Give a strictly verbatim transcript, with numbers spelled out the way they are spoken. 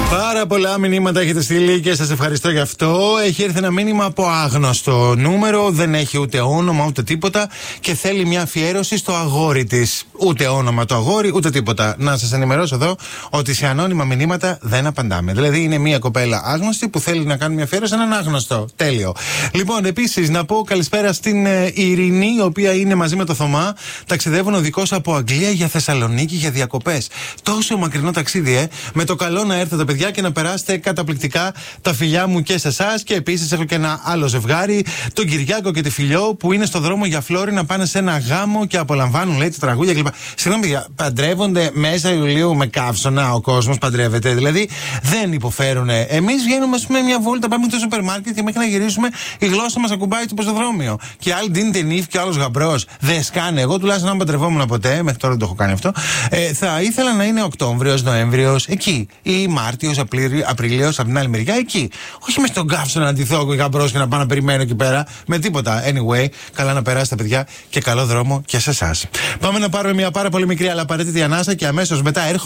Πάρα πολλά μηνύματα έχετε στείλει και σας ευχαριστώ γι' αυτό. Έχει έρθει ένα μήνυμα από άγνωστο νούμερο, δεν έχει ούτε όνομα ούτε τίποτα και θέλει μια αφιέρωση στο αγόρι της. Ούτε όνομα το αγόρι, ούτε τίποτα. Να σας ενημερώσω εδώ ότι σε ανώνυμα μηνύματα δεν απαντάμε. Δηλαδή είναι μια κοπέλα άγνωστη που θέλει να κάνει μια αφιέρωση σε έναν άγνωστο. Τέλειο. Λοιπόν, επίσης να πω καλησπέρα στην ε, Ειρηνή, η οποία είναι μαζί με το Θωμά. Ταξιδεύουν οδικώς από Αγγλία για Θεσσαλονίκη για διακοπές. Τόσο μακρινό ταξίδι, ε. Με το καλό να έρθετε, παιδιά, και να περάσετε καταπληκτικά. Τα φιλιά μου και σε εσάς. Και επίσης έχω και ένα άλλο ζευγάρι, τον Κυριάκο και τη Φιλιό, που είναι στο δρόμο για Φλόρι να πάνε σε ένα γάμο και απολαμβάνουν, λέει, τα τραγούδια κλπ. Συγγνώμη, παιδιά, παντρεύονται μέσα Ιουλίου με καύσωνα, ο κόσμος παντρεύεται. Δηλαδή δεν υποφέρουνε. Εμείς βγαίνουμε, ας πούμε, μια βόλτα, πάμε στο σούπερ μάρκετ και μέχρι να γυρίσουμε η γλώσσα μας ακουμπάει στο πεζοδρόμιο. Και άλλοι δίνεται νύφη και άλλος γαμπρός. Δεν σκάνε. Εγώ τουλάχιστον αν παντρευόμουν ποτέ, μέχρι τώρα δεν το έχω κάνει αυτό, ε, θα ήθελα να είναι Οκτώβριος, Νοέμβριος, εκεί. Ή Μάρτιος, Απρίλιος, από την άλλη μεριά, εκεί. Όχι με στον καύσωνα να ντυθώ γαμπρός και να πάω να περιμένω εκεί πέρα. Με τίποτα. Anyway, καλά να περάσετε, παιδιά, και καλό δρόμο και σε εσάς. Πάμε να πάρουμε μια πάρα πολύ μικρή αλλά απαραίτητη ανάσα και αμέσως μετά έρχομαι.